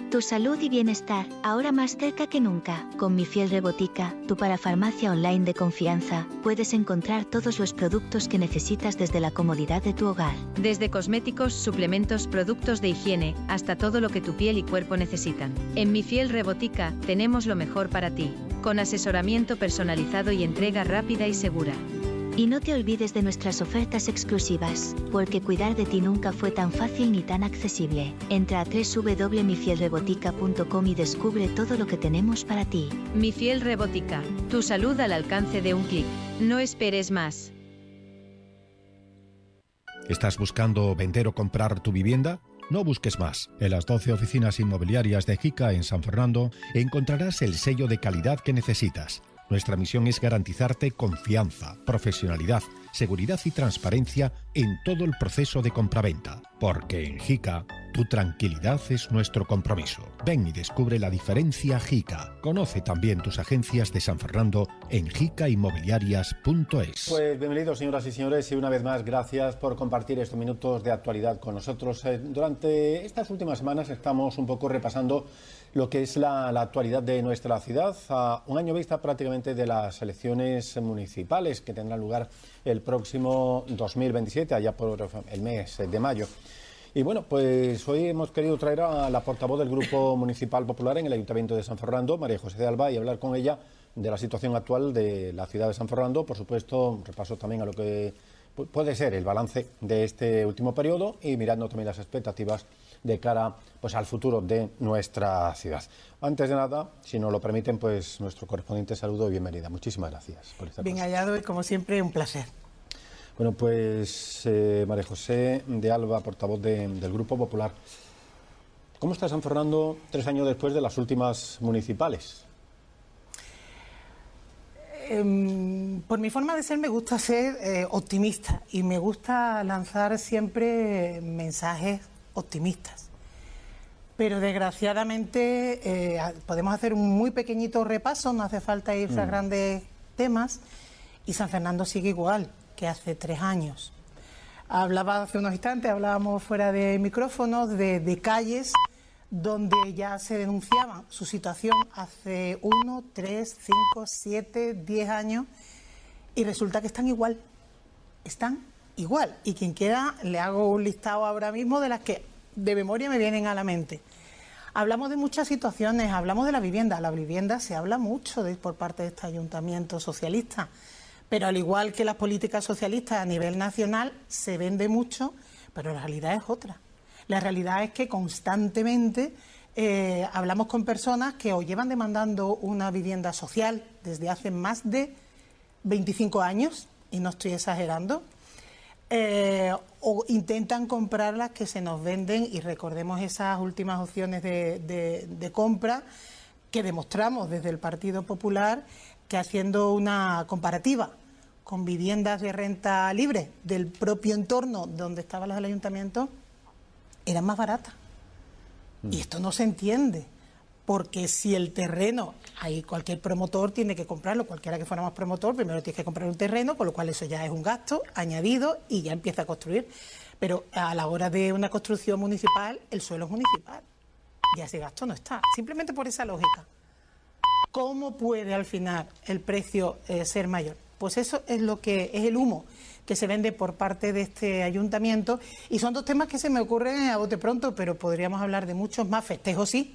Tu salud y bienestar, ahora más cerca que nunca. Con Mi Fiel Rebotica, tu parafarmacia online de confianza, puedes encontrar todos los productos que necesitas desde la comodidad de tu hogar. Desde cosméticos, suplementos, productos de higiene, hasta todo lo que tu piel y cuerpo necesitan. En Mi Fiel Rebotica, tenemos lo mejor para ti, con asesoramiento personalizado y entrega rápida y segura. Y no te olvides de nuestras ofertas exclusivas, porque cuidar de ti nunca fue tan fácil ni tan accesible. Entra a www.mifielrebotica.com y descubre todo lo que tenemos para ti. Mi Fiel Rebotica, tu salud al alcance de un clic. No esperes más. ¿Estás buscando vender o comprar tu vivienda? No busques más. En las 12 oficinas inmobiliarias de JICA en San Fernando encontrarás el sello de calidad que necesitas. Nuestra misión es garantizarte confianza, profesionalidad, seguridad y transparencia en todo el proceso de compraventa. Porque en JICA, tu tranquilidad es nuestro compromiso. Ven y descubre la diferencia JICA. Conoce también tus agencias de San Fernando en jicainmobiliarias.es. Pues bienvenidos, señoras y señores, y una vez más gracias por compartir estos minutos de actualidad con nosotros. Durante estas últimas semanas estamos un poco repasando lo que es la actualidad de nuestra ciudad, a un año vista prácticamente de las elecciones municipales que tendrán lugar el próximo 2027, allá por el mes de mayo. Y bueno, pues hoy hemos querido traer a la portavoz del Grupo Municipal Popular en el Ayuntamiento de San Fernando, María José de Alba, y hablar con ella de la situación actual de la ciudad de San Fernando. Por supuesto, un repaso también a lo que puede ser el balance de este último periodo y mirando también las expectativas de cara pues al futuro de nuestra ciudad. Antes de nada, si nos lo permiten, pues nuestro correspondiente saludo y bienvenida. Muchísimas gracias por estar. Bien hallado y como siempre un placer. Bueno, pues María José de Alba, portavoz del Grupo Popular. ¿Cómo está San Fernando 3 años después de las últimas municipales? Por mi forma de ser me gusta ser optimista y me gusta lanzar siempre mensajes optimistas. Pero desgraciadamente podemos hacer un muy pequeñito repaso, no hace falta ir a grandes temas, y San Fernando sigue igual que hace 3 años. Hablaba hace unos instantes, hablábamos fuera de micrófonos de calles donde ya se denunciaba su situación hace 1, 3, 5, 7, 10 años y resulta que están igual. Y quien quiera, le hago un listado ahora mismo de las que de memoria me vienen a la mente. Hablamos de muchas situaciones, hablamos de la vivienda. La vivienda se habla mucho por parte de este ayuntamiento socialista, pero al igual que las políticas socialistas a nivel nacional se vende mucho, pero la realidad es otra. La realidad es que constantemente hablamos con personas que o llevan demandando una vivienda social desde hace más de 25 años, y no estoy exagerando, o intentan comprar las que se nos venden, y recordemos esas últimas opciones de compra que demostramos desde el Partido Popular que, haciendo una comparativa con viviendas de renta libre del propio entorno donde estaban los ayuntamientos, eran más baratas. Y esto no se entiende, porque si el terreno, ahí cualquier promotor tiene que comprarlo, cualquiera que fuéramos promotor, primero tienes que comprar un terreno, con lo cual eso ya es un gasto añadido y ya empieza a construir. Pero a la hora de una construcción municipal, el suelo es municipal, ya ese gasto no está, simplemente por esa lógica. ¿Cómo puede al final el precio ser mayor? Pues eso es lo que es el humo que se vende por parte de este ayuntamiento, y son 2 temas que se me ocurren a bote pronto, pero podríamos hablar de muchos más. Festejos sí,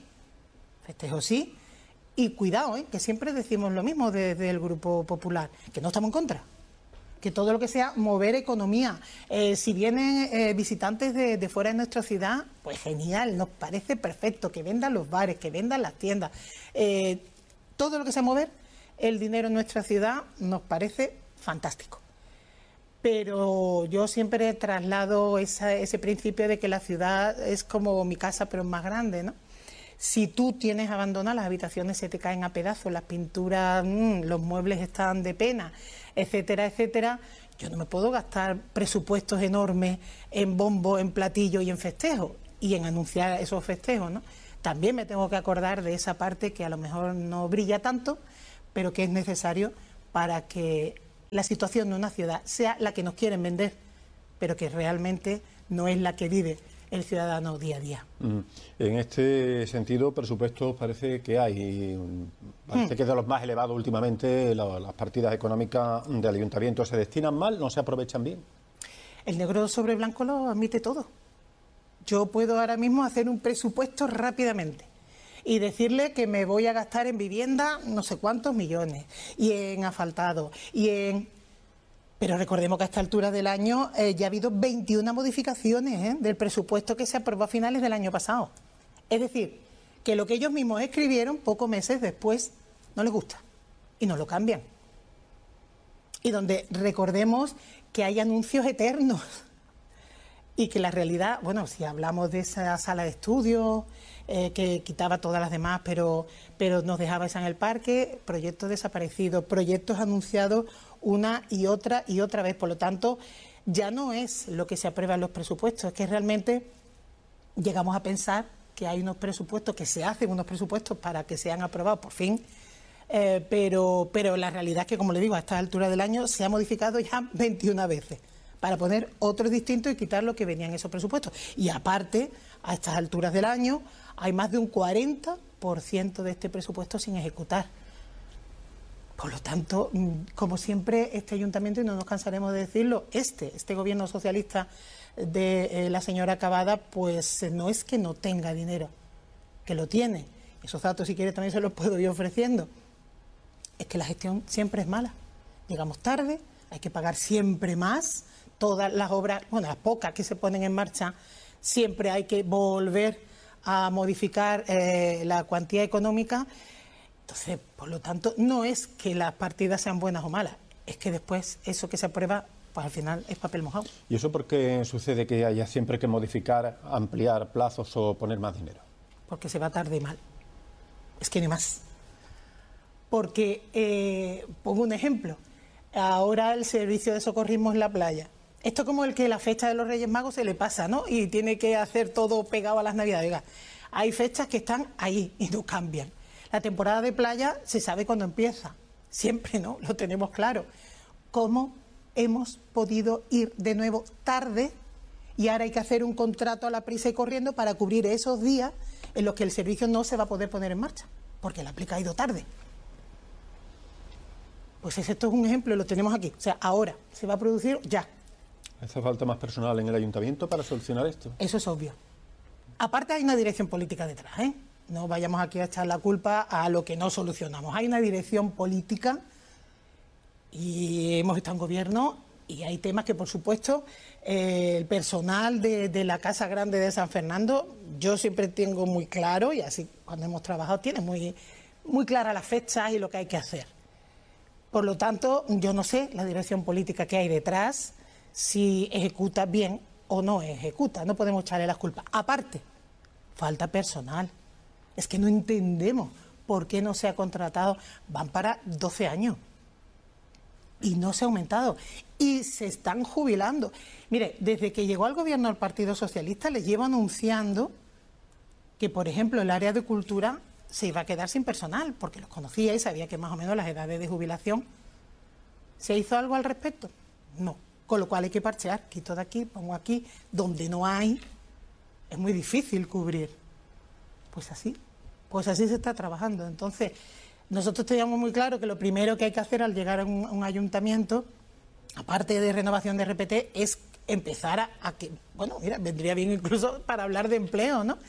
y cuidado, que siempre decimos lo mismo desde el Grupo Popular, que no estamos en contra, que todo lo que sea mover economía, si vienen visitantes de fuera de nuestra ciudad, pues genial, nos parece perfecto, que vendan los bares, que vendan las tiendas, todo lo que sea mover el dinero en nuestra ciudad nos parece fantástico. Pero yo siempre traslado ese principio de que la ciudad es como mi casa, pero es más grande, ¿no? Si tú tienes abandonadas las habitaciones, se te caen a pedazos, las pinturas, los muebles están de pena, etcétera, etcétera. Yo no me puedo gastar presupuestos enormes en bombo, en platillo y en festejos, y en anunciar esos festejos, ¿no? También me tengo que acordar de esa parte que a lo mejor no brilla tanto, pero que es necesario para que la situación de una ciudad sea la que nos quieren vender, pero que realmente no es la que vive el ciudadano día a día. En este sentido, presupuestos parece que hay. Parece que es de los más elevados últimamente. Las partidas económicas del ayuntamiento se destinan mal, no se aprovechan bien. El negro sobre blanco lo admite todo. Yo puedo ahora mismo hacer un presupuesto rápidamente y decirle que me voy a gastar en vivienda no sé cuántos millones, y en asfaltado, y en... Pero recordemos que a esta altura del año ya ha habido 21 modificaciones del presupuesto que se aprobó a finales del año pasado. Es decir, que lo que ellos mismos escribieron, pocos meses después, no les gusta y no lo cambian. Y donde recordemos que hay anuncios eternos y que la realidad, bueno, si hablamos de esa sala de estudio que quitaba todas las demás, pero nos dejaba esa en el parque, proyectos desaparecidos, proyectos anunciados una y otra vez. Por lo tanto, ya no es lo que se aprueba en los presupuestos, es que realmente llegamos a pensar que hay unos presupuestos, que se hacen unos presupuestos para que sean aprobados por fin, pero la realidad es que, como le digo, a esta altura del año se ha modificado ya 21 veces para poner otros distintos y quitar lo que venía en esos presupuestos. Y aparte, a estas alturas del año, hay más de un 40% de este presupuesto sin ejecutar. Por lo tanto, como siempre, este ayuntamiento, y no nos cansaremos de decirlo, este gobierno socialista de la señora Cavada, pues no es que no tenga dinero, que lo tiene. Esos datos, si quiere, también se los puedo ir ofreciendo. Es que la gestión siempre es mala. Llegamos tarde, hay que pagar siempre más. Todas las obras, bueno, las pocas que se ponen en marcha, siempre hay que volver a modificar la cuantía económica. Entonces, por lo tanto, no es que las partidas sean buenas o malas, es que después eso que se aprueba, pues al final es papel mojado. ¿Y eso por qué sucede que haya siempre que modificar, ampliar plazos o poner más dinero? Porque se va tarde y mal. Es que ni más. Porque, pongo un ejemplo, ahora el servicio de socorrismo en la playa. Esto como el que la fecha de los Reyes Magos se le pasa, ¿no? Y tiene que hacer todo pegado a las Navidades. Oiga, hay fechas que están ahí y no cambian. La temporada de playa se sabe cuándo empieza. Siempre, ¿no? Lo tenemos claro. ¿Cómo hemos podido ir de nuevo tarde y ahora hay que hacer un contrato a la prisa y corriendo para cubrir esos días en los que el servicio no se va a poder poner en marcha? Porque la aplica ha ido tarde. Pues esto es un ejemplo, lo tenemos aquí. O sea, ahora se va a producir ya. ¿Hace falta más personal en el ayuntamiento para solucionar esto? Eso es obvio. Aparte hay una dirección política detrás, ¿eh? No vayamos aquí a echar la culpa a lo que no solucionamos. Hay una dirección política y hemos estado en gobierno y hay temas que, por supuesto, el personal de la Casa Grande de San Fernando, yo siempre tengo muy claro, y así cuando hemos trabajado tiene muy claras las fechas y lo que hay que hacer. Por lo tanto, yo no sé la dirección política que hay detrás, si ejecuta bien o no ejecuta. No podemos echarle las culpas. Aparte, falta personal. Es que no entendemos por qué no se ha contratado. Van para 12 años y no se ha aumentado. Y se están jubilando. Mire, desde que llegó al gobierno el Partido Socialista, les llevo anunciando que, por ejemplo, el área de cultura se iba a quedar sin personal, porque los conocía y sabía que más o menos las edades de jubilación. ¿Se hizo algo al respecto? No. Con lo cual hay que parchear, quito de aquí, pongo aquí, donde no hay, es muy difícil cubrir. Pues así se está trabajando. Entonces, nosotros teníamos muy claro que lo primero que hay que hacer al llegar a un ayuntamiento, aparte de renovación de RPT, es empezar a que, bueno, mira, vendría bien incluso para hablar de empleo, ¿no?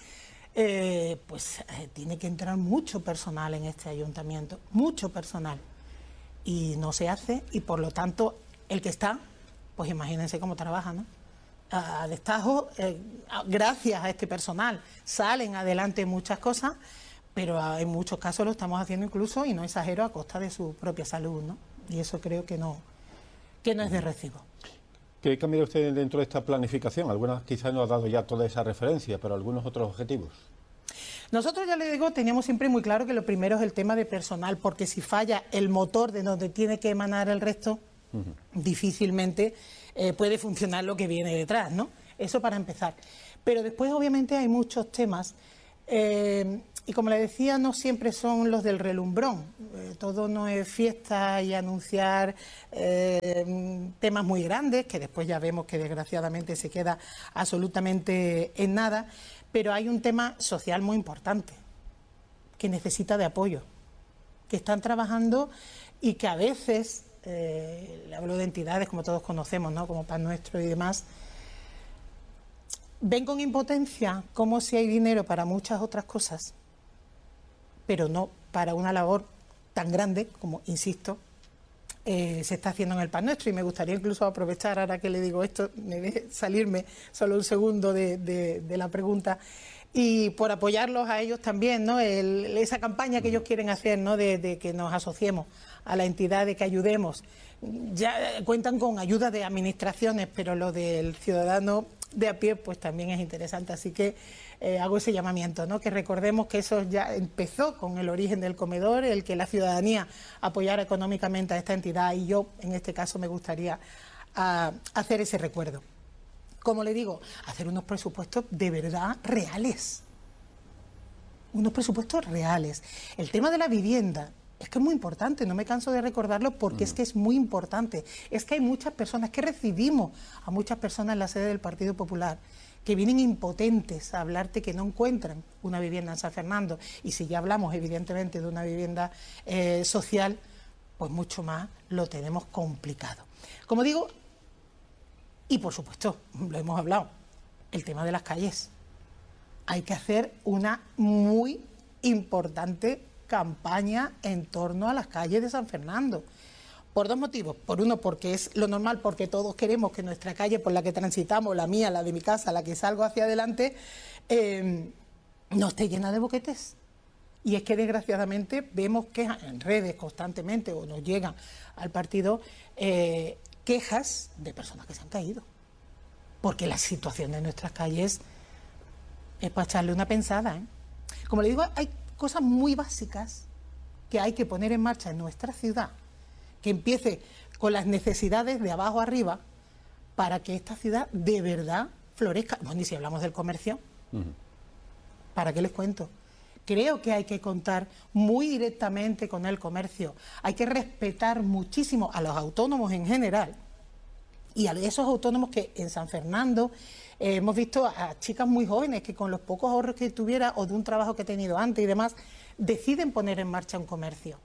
Tiene que entrar mucho personal en este ayuntamiento, mucho personal. Y no se hace, y por lo tanto, el que está, pues imagínense cómo trabaja, ¿no? A destajo, gracias a este personal salen adelante muchas cosas, pero en muchos casos lo estamos haciendo incluso, y no exagero, a costa de su propia salud, ¿no? Y eso creo que no es de recibo. ¿Qué cambia usted dentro de esta planificación? Algunas quizás nos ha dado ya toda esa referencia, pero algunos otros objetivos. Nosotros, ya le digo, teníamos siempre muy claro que lo primero es el tema de personal, porque si falla el motor de donde tiene que emanar el resto, difícilmente puede funcionar lo que viene detrás, ¿no? Eso para empezar. Pero después, obviamente, hay muchos temas Y como le decía, no siempre son los del relumbrón. Todo no es fiesta y anunciar temas muy grandes, que después ya vemos que desgraciadamente se queda absolutamente en nada. Pero hay un tema social muy importante, que necesita de apoyo, que están trabajando y que a veces, le hablo de entidades como todos conocemos, ¿no?, como Pan Nuestro y demás, ven con impotencia como si hay dinero para muchas otras cosas, pero no para una labor tan grande como, insisto, se está haciendo en el Pan Nuestro. Y me gustaría incluso aprovechar, ahora que le digo esto, me deje salirme solo un segundo de la pregunta, y por apoyarlos a ellos también, ¿no?, esa campaña que ellos quieren hacer, ¿no?, de que nos asociemos a la entidad, de que ayudemos. Ya cuentan con ayuda de administraciones, pero lo del ciudadano de a pie pues también es interesante, así que hago ese llamamiento, ¿no?, que recordemos que eso ya empezó con el origen del comedor, el que la ciudadanía apoyara económicamente a esta entidad, y yo en este caso me gustaría hacer ese recuerdo. Como le digo, hacer unos presupuestos de verdad reales, unos presupuestos reales. El tema de la vivienda es que es muy importante, no me canso de recordarlo porque es que es muy importante. Es que hay muchas personas, que recibimos a muchas personas en la sede del Partido Popular que vienen impotentes a hablarte que no encuentran una vivienda en San Fernando. Y si ya hablamos evidentemente de una vivienda social, pues mucho más lo tenemos complicado. Como digo, y por supuesto, lo hemos hablado, el tema de las calles. Hay que hacer una muy importante campaña en torno a las calles de San Fernando, por dos motivos. Por uno, porque es lo normal, porque todos queremos que nuestra calle por la que transitamos, la mía, la de mi casa, la que salgo hacia adelante, no esté llena de boquetes. Y es que desgraciadamente vemos quejas en redes constantemente, o nos llegan al partido quejas de personas que se han caído, porque la situación de nuestras calles es para echarle una pensada, ¿eh? Como le digo, hay cosas muy básicas que hay que poner en marcha en nuestra ciudad, que empiece con las necesidades de abajo arriba para que esta ciudad de verdad florezca. Bueno, y si hablamos del comercio, ¿para qué les cuento? Creo que hay que contar muy directamente con el comercio. Hay que respetar muchísimo a los autónomos en general, y a esos autónomos que en San Fernando hemos visto a chicas muy jóvenes que con los pocos ahorros que tuviera o de un trabajo que he tenido antes y demás, deciden poner en marcha un comercio.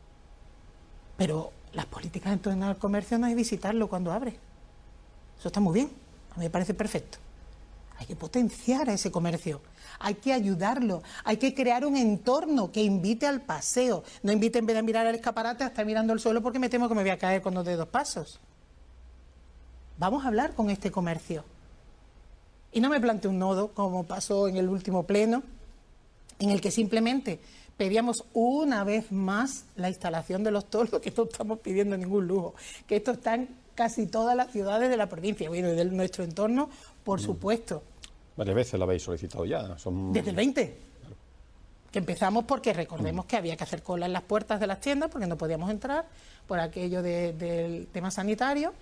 Pero las políticas en torno al comercio no es visitarlo cuando abre. Eso está muy bien, a mí me parece perfecto. Hay que potenciar a ese comercio, hay que ayudarlo, hay que crear un entorno que invite al paseo, no invite en vez de mirar al escaparate a estar mirando el suelo porque me temo que me voy a caer con los dedos pasos. Vamos a hablar con este comercio. Y no me plantee un nodo, como pasó en el último pleno, en el que simplemente pedíamos una vez más la instalación de los toldos, que no estamos pidiendo ningún lujo, que esto está en casi todas las ciudades de la provincia, bueno, y de nuestro entorno, por supuesto. Varias veces lo habéis solicitado ya. Desde el 20. Claro. Que empezamos porque recordemos que había que hacer cola en las puertas de las tiendas porque no podíamos entrar por aquello del tema sanitario.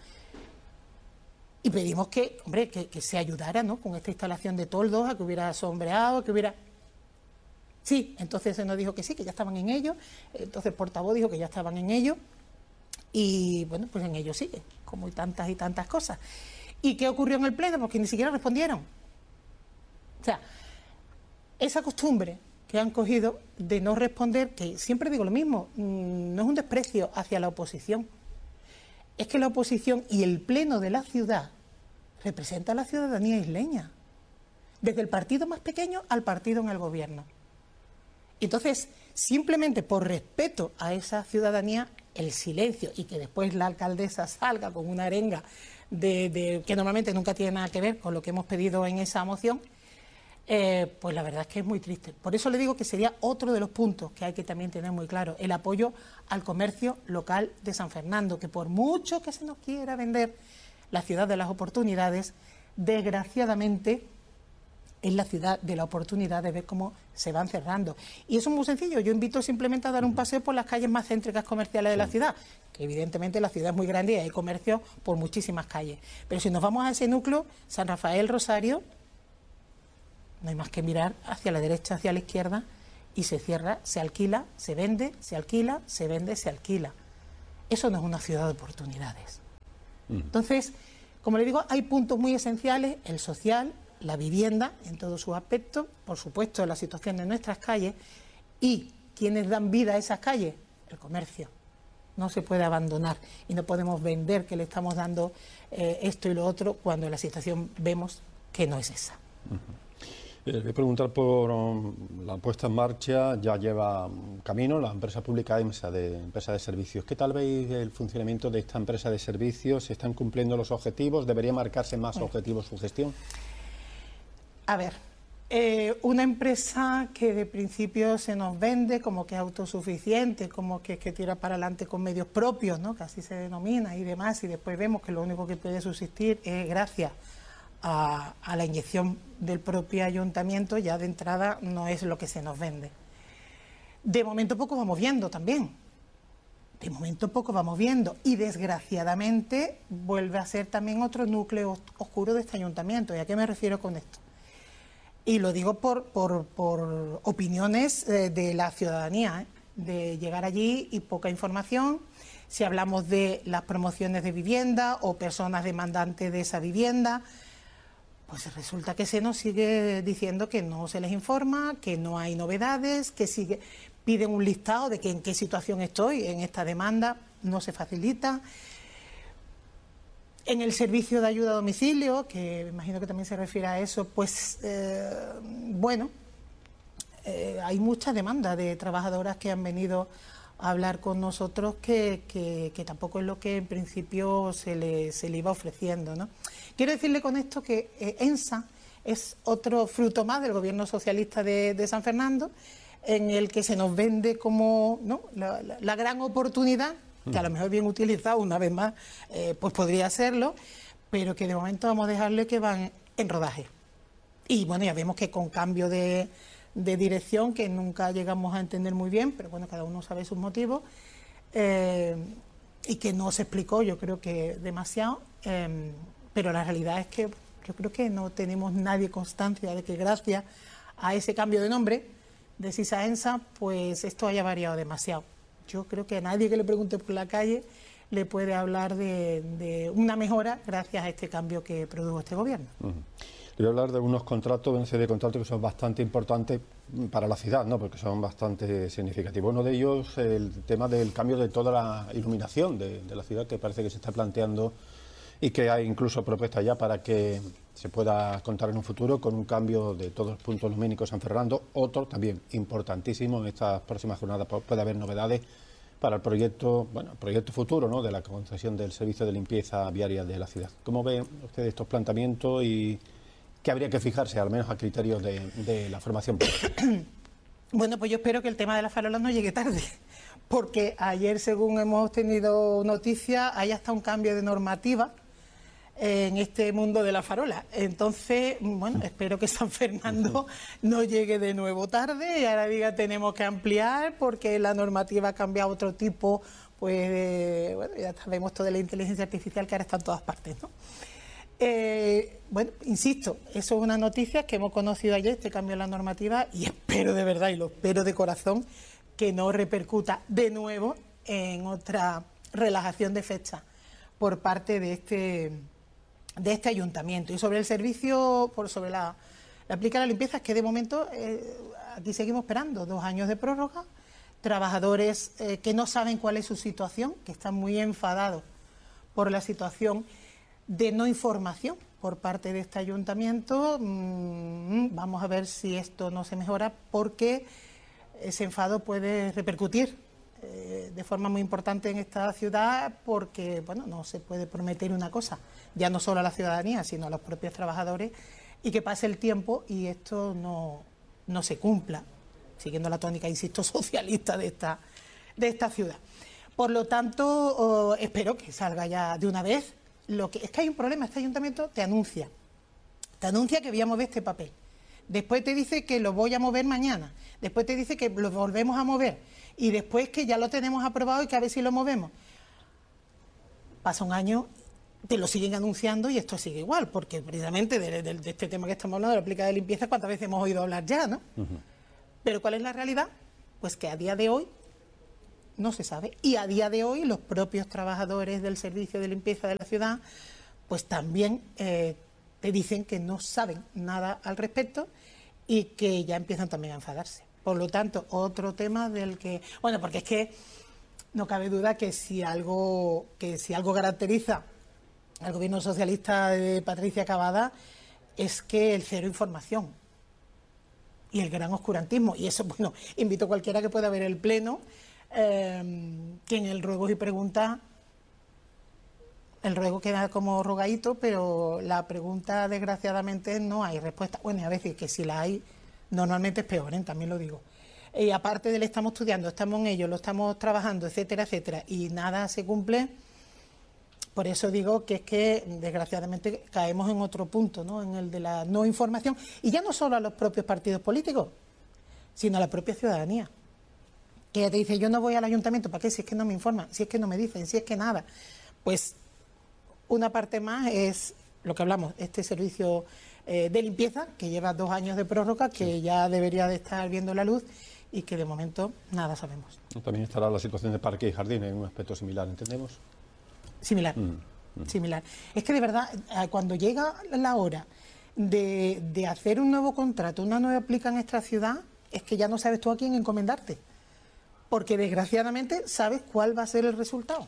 Y pedimos que, hombre, que se ayudara, ¿no?, con esta instalación de toldos, a que hubiera sombreado, que hubiera... Sí, entonces se nos dijo que sí, que ya estaban en ello. Entonces el portavoz dijo que ya estaban en ello. Y bueno, pues en ello sigue, como y tantas cosas. ¿Y qué ocurrió en el pleno? Porque ni siquiera respondieron. O sea, esa costumbre que han cogido de no responder, que siempre digo lo mismo, no es un desprecio hacia la oposición. Es que la oposición y el pleno de la ciudad representa a la ciudadanía isleña, desde el partido más pequeño al partido en el gobierno. Entonces, simplemente por respeto a esa ciudadanía, el silencio, y que después la alcaldesa salga con una arenga que normalmente nunca tiene nada que ver con lo que hemos pedido en esa moción, pues la verdad es que es muy triste. Por eso le digo que sería otro de los puntos que hay que también tener muy claro, el apoyo al comercio local de San Fernando, que por mucho que se nos quiera vender la ciudad de las oportunidades, desgraciadamente es la ciudad de la oportunidad de ver cómo se van cerrando. Y eso es muy sencillo, yo invito simplemente a dar un paseo por las calles más céntricas comerciales de la ciudad, que evidentemente la ciudad es muy grande y hay comercio por muchísimas calles. Pero si nos vamos a ese núcleo, San Rafael, Rosario, no hay más que mirar hacia la derecha, hacia la izquierda, y se cierra, se alquila, se vende, se alquila, se vende, se alquila. Eso no es una ciudad de oportunidades. Entonces, como le digo, hay puntos muy esenciales: el social, la vivienda en todos sus aspectos, por supuesto la situación de nuestras calles, y quienes dan vida a esas calles, el comercio. No se puede abandonar y no podemos vender que le estamos dando esto y lo otro cuando la situación vemos que no es esa. Le voy a preguntar por la puesta en marcha. Ya lleva camino la empresa pública EMSA, de empresa de servicios. ¿Qué tal veis el funcionamiento de esta empresa de servicios? ¿Se están cumpliendo los objetivos? ¿Debería marcarse más objetivos su gestión? A ver, una empresa que de principio se nos vende como que es autosuficiente, como que tira para adelante con medios propios, ¿no?, que así se denomina y demás, y después vemos que lo único que puede subsistir es gracias a la inyección del propio ayuntamiento, ya de entrada no es lo que se nos vende. De momento poco vamos viendo también. De momento poco vamos viendo, y desgraciadamente vuelve a ser también otro núcleo oscuro de este ayuntamiento. ¿Y a qué me refiero con esto? Y lo digo por opiniones de la ciudadanía, de llegar allí y poca información. Si hablamos de las promociones de vivienda o personas demandantes de esa vivienda, pues resulta que se nos sigue diciendo que no se les informa, que no hay novedades, que piden un listado de que en qué situación estoy en esta demanda, no se facilita. En el servicio de ayuda a domicilio, que me imagino que también se refiere a eso, pues hay mucha demanda de trabajadoras que han venido a hablar con nosotros que tampoco es lo que en principio se le iba ofreciendo, ¿no? Quiero decirle con esto que EMSA es otro fruto más del gobierno socialista de San Fernando, en el que se nos vende como, ¿no?, la gran oportunidad, que a lo mejor bien utilizado una vez más, pues podría serlo, pero que de momento vamos a dejarle que van en rodaje. Y bueno, ya vemos que con cambio de dirección, que nunca llegamos a entender muy bien, pero bueno, cada uno sabe sus motivos, y que no se explicó, yo creo que demasiado, pero la realidad es que yo creo que no tenemos nadie constancia de que gracias a ese cambio de nombre de SISA EMSA, pues esto haya variado demasiado. Yo creo que a nadie que le pregunte por la calle le puede hablar de una mejora gracias a este cambio que produjo este gobierno. Le voy a hablar de unos contratos, una serie de contratos que son bastante importantes para la ciudad, ¿no?, porque son bastante significativos. Uno de ellos, el tema del cambio de toda la iluminación de la ciudad, que parece que se está planteando y que hay incluso propuestas ya para que se pueda contar en un futuro con un cambio de todos los puntos lumínicos San Fernando. Otro también importantísimo, en estas próximas jornadas puede haber novedades para el proyecto futuro, ¿no?, de la concesión del servicio de limpieza viaria de la ciudad. ¿Cómo ven ustedes estos planteamientos y qué habría que fijarse, al menos a criterios de la formación pública? Bueno, pues yo espero que el tema de las farolas no llegue tarde, porque ayer, según hemos tenido noticia, hay hasta un cambio de normativa en este mundo de la farola. Entonces, bueno, espero que San Fernando no llegue de nuevo tarde y ahora diga tenemos que ampliar porque la normativa ha cambiado a otro tipo, pues, bueno, ya sabemos todo de la inteligencia artificial que ahora está en todas partes, ¿no? Bueno, insisto, eso es una noticia que hemos conocido ayer, este cambio en la normativa, y espero de verdad, y lo espero de corazón, que no repercuta de nuevo en otra relajación de fecha por parte de este ayuntamiento. Y sobre el servicio, sobre la aplica la limpieza, es que de momento aquí seguimos esperando 2 años de prórroga, trabajadores que no saben cuál es su situación, que están muy enfadados por la situación de no información por parte de este ayuntamiento. Vamos a ver si esto no se mejora, porque ese enfado puede repercutir de forma muy importante en esta ciudad, porque bueno, no se puede prometer una cosa, ya no solo a la ciudadanía, sino a los propios trabajadores, y que pase el tiempo y esto no se cumpla, siguiendo la tónica, insisto, socialista de esta ciudad. Por lo tanto, espero que salga ya de una vez. Es que hay un problema, este ayuntamiento te anuncia que voy a mover este papel, después te dice que lo voy a mover mañana, después te dice que lo volvemos a mover, y después que ya lo tenemos aprobado y que a ver si lo movemos. Pasa un año, te lo siguen anunciando y esto sigue igual, porque precisamente de este tema que estamos hablando, de la aplica de limpieza, ¿cuántas veces hemos oído hablar ya, no? Pero ¿cuál es la realidad? Pues que a día de hoy no se sabe. Y a día de hoy los propios trabajadores del servicio de limpieza de la ciudad pues también te dicen que no saben nada al respecto y que ya empiezan también a enfadarse. Por lo tanto, otro tema del que... Bueno, porque es que no cabe duda que si algo caracteriza al gobierno socialista de Patricia Cavada es que el cero información y el gran oscurantismo. Y eso, bueno, invito a cualquiera que pueda ver el pleno, que en el ruegos y preguntas, el ruego queda como rogadito, pero la pregunta, desgraciadamente, no hay respuesta. Bueno, y a veces que si la hay, normalmente es peor, también lo digo. Y aparte de le estamos estudiando, estamos en ello, lo estamos trabajando, etcétera, etcétera, y nada se cumple. Por eso digo que es que, desgraciadamente, caemos en otro punto, ¿no? En el de la no información, y ya no solo a los propios partidos políticos, sino a la propia ciudadanía. Que ella te dice, yo no voy al ayuntamiento, ¿para qué? Si es que no me informan, si es que no me dicen, si es que nada. Pues una parte más es lo que hablamos, este servicio de limpieza, que lleva 2 años de prórroga, que ya debería de estar viendo la luz y que de momento nada sabemos. También estará la situación de parques y jardines en un aspecto similar, ¿entendemos? Similar, similar. Es que de verdad, cuando llega la hora de hacer un nuevo contrato, una nueva aplica en esta ciudad, es que ya no sabes tú a quién encomendarte. Porque desgraciadamente sabes cuál va a ser el resultado.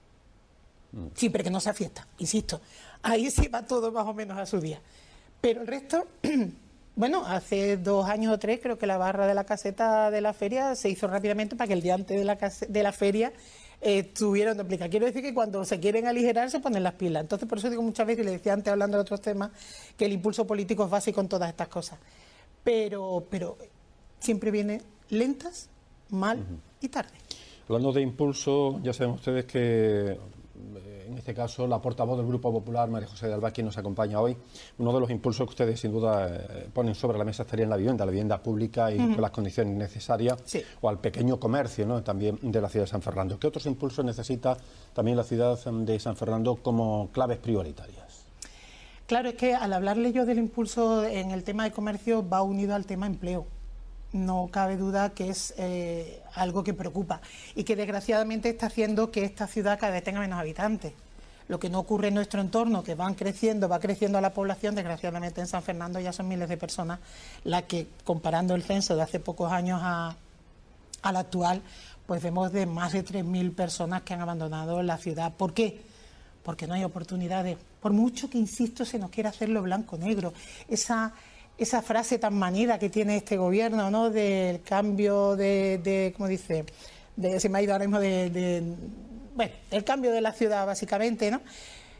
Siempre que no sea fiesta, insisto. Ahí sí va todo más o menos a su día. Pero el resto, bueno, hace 2 años o 3 creo que la barra de la caseta de la feria se hizo rápidamente para que el día antes de la feria tuvieron de aplicar. Quiero decir que cuando se quieren aligerar se ponen las pilas. Entonces por eso digo muchas veces, y le decía antes hablando de otros temas, que el impulso político es básico en todas estas cosas. Pero siempre vienen lentas, mal y tarde. Hablando de impulso, ya saben ustedes que en este caso la portavoz del Grupo Popular, María José de Alba, quien nos acompaña hoy, uno de los impulsos que ustedes sin duda ponen sobre la mesa estaría en la vivienda pública y con las condiciones necesarias, sí, o al pequeño comercio, ¿no?, también de la ciudad de San Fernando. ¿Qué otros impulsos necesita también la ciudad de San Fernando como claves prioritarias? Claro, es que al hablarle yo del impulso en el tema de comercio va unido al tema empleo. No cabe duda que es algo que preocupa y que desgraciadamente está haciendo que esta ciudad cada vez tenga menos habitantes. Lo que no ocurre en nuestro entorno, que va creciendo la población, desgraciadamente en San Fernando ya son miles de personas las que, comparando el censo de hace pocos años al actual, pues vemos de más de 3.000 personas que han abandonado la ciudad. ¿Por qué? Porque no hay oportunidades. Por mucho que, insisto, se nos quiera hacerlo blanco-negro. Esa frase tan manida que tiene este gobierno, ¿no?, del cambio ¿cómo dice? Se me ha ido ahora mismo bueno, el cambio de la ciudad, básicamente, ¿no?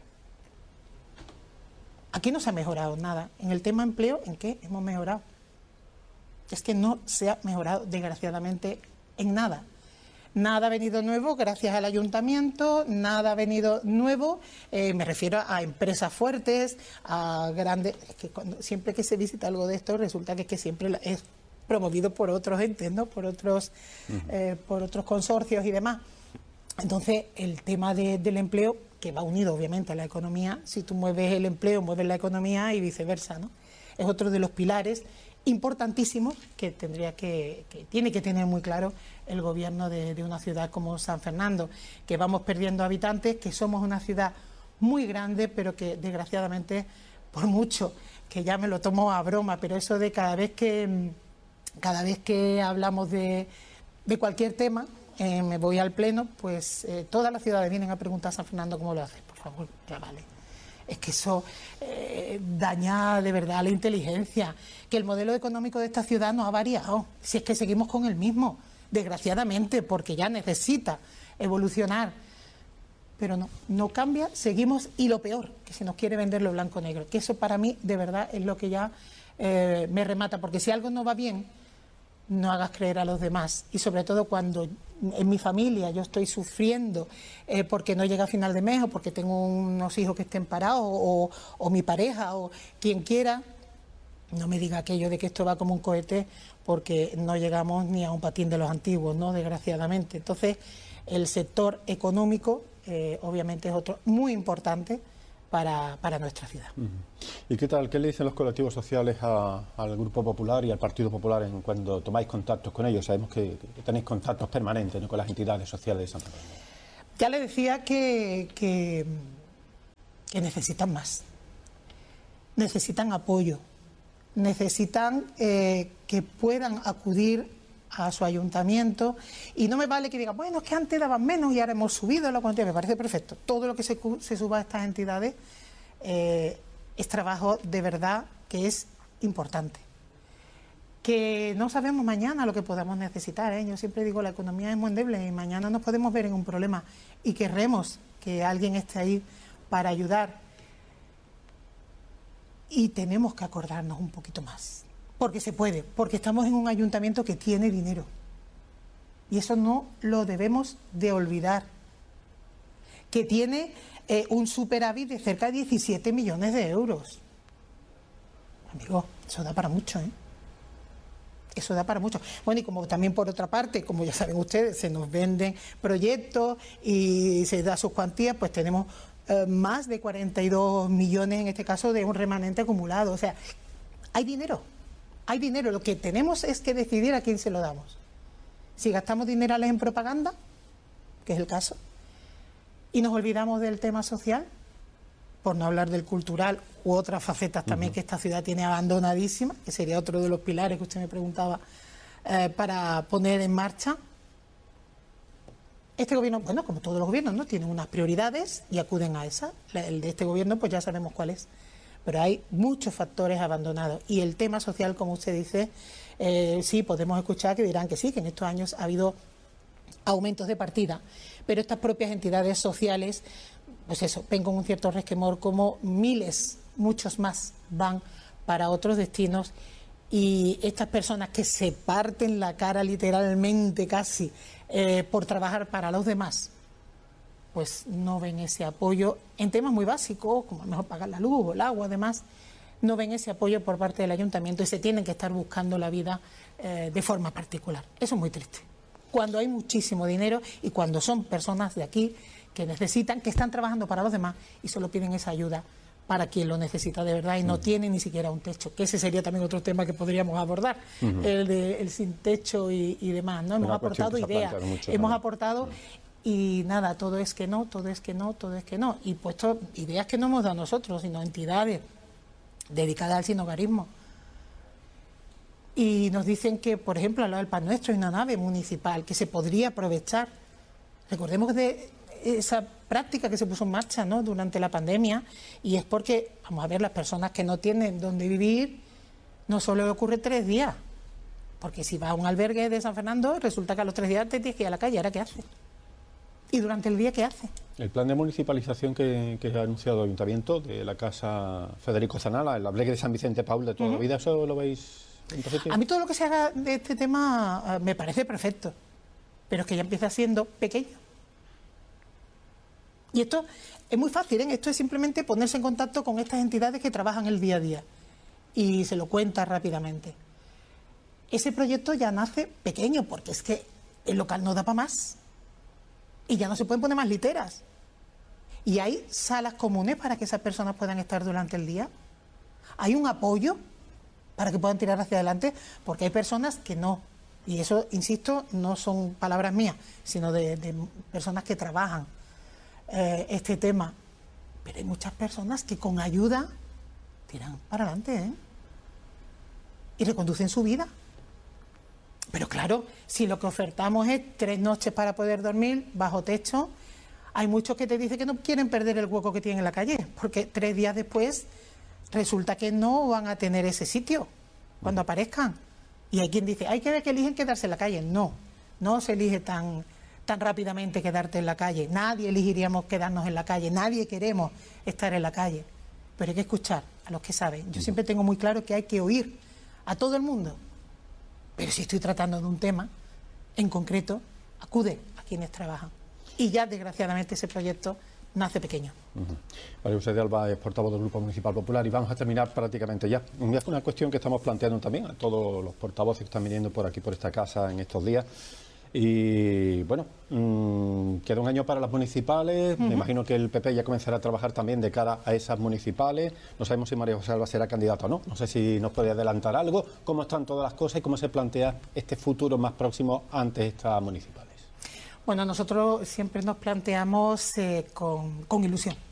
Aquí no se ha mejorado nada. En el tema empleo, ¿en qué hemos mejorado? Es que no se ha mejorado, desgraciadamente, en nada. Nada ha venido nuevo gracias al ayuntamiento, nada ha venido nuevo, me refiero a empresas fuertes, a grandes... Es que siempre que se visita algo de esto resulta que es que siempre es promovido por otros entes, ¿no?, por otros consorcios y demás. Entonces, el tema del empleo, que va unido obviamente a la economía, si tú mueves el empleo, mueves la economía y viceversa, ¿no? Es otro de los pilares importantísimos que tiene que tener muy claro el gobierno de una ciudad como San Fernando, que vamos perdiendo habitantes, que somos una ciudad muy grande, pero que desgraciadamente, por mucho que ya me lo tomo a broma, pero eso de cada vez que hablamos de cualquier tema, me voy al pleno, pues todas las ciudades vienen a preguntar a San Fernando cómo lo hace. Por favor, chavales. Es que eso daña de verdad la inteligencia. Que el modelo económico de esta ciudad no ha variado. Si es que seguimos con el mismo, desgraciadamente, porque ya necesita evolucionar. Pero no cambia, seguimos, y lo peor, que se nos quiere vender lo blanco-negro. Que eso para mí, de verdad, es lo que ya me remata. Porque si algo no va bien, no hagas creer a los demás. Y sobre todo cuando en mi familia yo estoy sufriendo porque no llega a final de mes, o porque tengo unos hijos que estén parados, o mi pareja, o quien quiera, no me diga aquello de que esto va como un cohete, porque no llegamos ni a un patín de los antiguos, ¿no?, desgraciadamente. Entonces, el sector económico obviamente es otro muy importante para nuestra ciudad. ¿Y qué tal? ¿Qué le dicen los colectivos sociales al Grupo Popular y al Partido Popular cuando tomáis contactos con ellos? Sabemos que tenéis contactos permanentes, ¿no?, con las entidades sociales de San Fernando. Ya le decía que necesitan más, necesitan apoyo, necesitan que puedan acudir a su ayuntamiento, y no me vale que digan, bueno, es que antes daban menos y ahora hemos subido la cuantía. Me parece perfecto. Todo lo que se suba a estas entidades es trabajo de verdad que es importante. Que no sabemos mañana lo que podamos necesitar, ¿eh? Yo siempre digo, la economía es muy endeble y mañana nos podemos ver en un problema y querremos que alguien esté ahí para ayudar. Y tenemos que acordarnos un poquito más. Porque se puede, porque estamos en un ayuntamiento que tiene dinero. Y eso no lo debemos de olvidar. Que tiene un superávit de cerca de 17 millones de euros. Amigo, eso da para mucho, ¿eh? Eso da para mucho. Bueno, y como también por otra parte, como ya saben ustedes, se nos venden proyectos y se da sus cuantías, pues tenemos más de 42 millones en este caso de un remanente acumulado. O sea, hay dinero. Hay dinero, lo que tenemos es que decidir a quién se lo damos. Si gastamos dinerales en propaganda, que es el caso, y nos olvidamos del tema social, por no hablar del cultural u otras facetas también que esta ciudad tiene abandonadísimas, que sería otro de los pilares que usted me preguntaba para poner en marcha. Este gobierno, bueno, como todos los gobiernos, ¿no?, tienen unas prioridades y acuden a esas. El de este gobierno, pues ya sabemos cuál es. Pero hay muchos factores abandonados. Y el tema social, como usted dice, sí, podemos escuchar que dirán que sí, que en estos años ha habido aumentos de partida. Pero estas propias entidades sociales, pues eso, ven con un cierto resquemor como miles, muchos más, van para otros destinos. Y estas personas que se parten la cara literalmente casi por trabajar para los demás, pues no ven ese apoyo en temas muy básicos, como a lo mejor pagar la luz o el agua, además, no ven ese apoyo por parte del ayuntamiento y se tienen que estar buscando la vida de forma particular. Eso es muy triste. Cuando hay muchísimo dinero y cuando son personas de aquí que necesitan, que están trabajando para los demás y solo piden esa ayuda para quien lo necesita de verdad y no tiene ni siquiera un techo, que ese sería también otro tema que podríamos abordar, el sin techo y demás, ¿no? Hemos aportado ideas, hemos aportado... Y nada, todo es que no, todo es que no, todo es que no. Y puesto ideas que no hemos dado nosotros, sino entidades dedicadas al sinhogarismo. Y nos dicen que, por ejemplo, al lado del Pan Nuestro hay una nave municipal que se podría aprovechar. Recordemos de esa práctica que se puso en marcha, ¿no?, durante la pandemia, y es porque, vamos a ver, las personas que no tienen dónde vivir, no solo le ocurre 3 días. Porque si vas a un albergue de San Fernando, resulta que a los 3 días te tienes que ir a la calle. ¿Ahora qué haces? ¿Y durante el día qué hace? El plan de municipalización que ha anunciado el Ayuntamiento de la Casa Federico Zanala, el albergue de San Vicente Paul de toda la vida, ¿eso lo veis en positivo? A mí todo lo que se haga de este tema me parece perfecto, pero es que ya empieza siendo pequeño. Y esto es muy fácil, ¿eh? Esto es simplemente ponerse en contacto con estas entidades que trabajan el día a día y se lo cuenta rápidamente. Ese proyecto ya nace pequeño porque es que el local no da para más. Y ya no se pueden poner más literas. Y hay salas comunes para que esas personas puedan estar durante el día. Hay un apoyo para que puedan tirar hacia adelante, porque hay personas que no. Y eso, insisto, no son palabras mías, sino de personas que trabajan este tema. Pero hay muchas personas que con ayuda tiran para adelante, ¿eh? Y reconducen su vida. Pero claro, si lo que ofertamos es 3 noches para poder dormir bajo techo, hay muchos que te dicen que no quieren perder el hueco que tienen en la calle, porque 3 días después resulta que no van a tener ese sitio cuando aparezcan. Y hay quien dice, hay que ver que eligen quedarse en la calle. No, no se elige tan rápidamente quedarte en la calle. Nadie elegiríamos quedarnos en la calle, nadie queremos estar en la calle. Pero hay que escuchar a los que saben. Yo siempre tengo muy claro que hay que oír a todo el mundo. Pero si estoy tratando de un tema en concreto, acude a quienes trabajan. Y ya, desgraciadamente, ese proyecto nace pequeño. María José de Alba es portavoz del Grupo Municipal Popular y vamos a terminar prácticamente ya. Una cuestión que estamos planteando también a todos los portavoces que están viniendo por aquí, por esta casa en estos días. Y bueno, queda un año para las municipales. Me imagino que el PP ya comenzará a trabajar también de cara a esas municipales. No sabemos si María José Alba será candidata o no. No sé si nos puede adelantar algo. ¿Cómo están todas las cosas y cómo se plantea este futuro más próximo ante estas municipales? Bueno, nosotros siempre nos planteamos con ilusión.